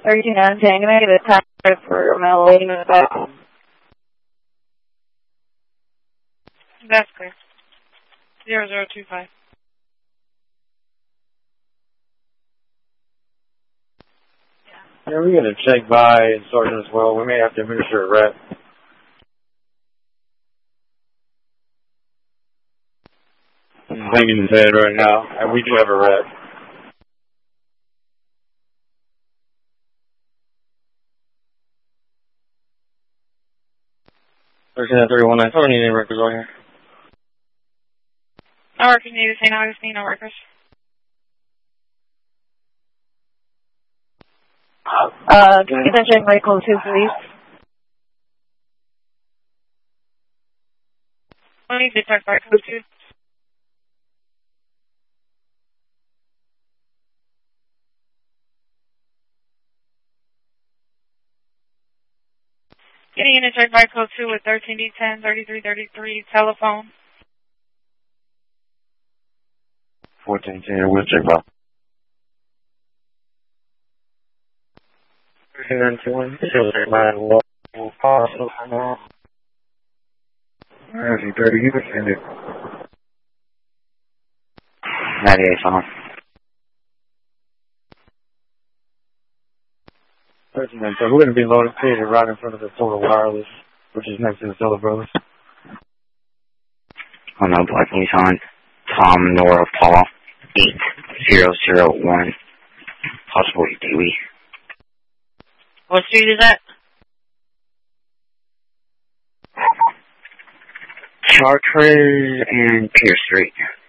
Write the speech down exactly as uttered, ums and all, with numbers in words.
thirteen nine ten, can I get a time for Mel Lane in the back? That's clear. Zero zero two five. Yeah, we're going to check by and Sergeant as well. We may have to administer a rep. He's banging his head right now, and we do have a rep. thirteen three one nine, I don't need any records on here. No workers needed, Saint Augustine, no workers. Uh, can you get that check by code two, please? I need to check by code two. Getting in a check by code two with thirteen D ten, thirty-three thirty-three, telephone. fourteen ten, we'll check by. thirteen ninety-one, we'll check by. We'll pause for now. thirty thirty, you can send it. ninety-eight on. thirteen ninety-two, we're going to be loaded theater right in front of the Solar Wireless, which is next to the Solar Brothers. Oh no, Black Nissan, Tom, Nora, Paul, eight zero zero one, possible Dewey. What street is that? Chartres and Pierce Street.